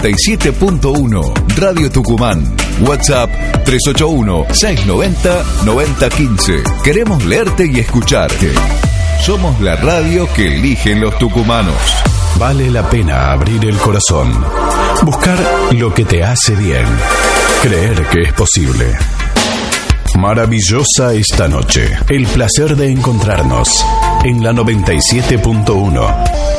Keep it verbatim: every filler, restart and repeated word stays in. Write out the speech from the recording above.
y siete punto uno. Radio Tucumán. WhatsApp tres ocho uno, seis nueve cero, nueve cero uno cinco. Queremos leerte y escucharte. Somos la radio que eligen los tucumanos. Vale la pena abrir el corazón. Buscar lo que te hace bien. Creer que es posible. Maravillosa esta noche. El placer de encontrarnos en la noventa y siete punto uno.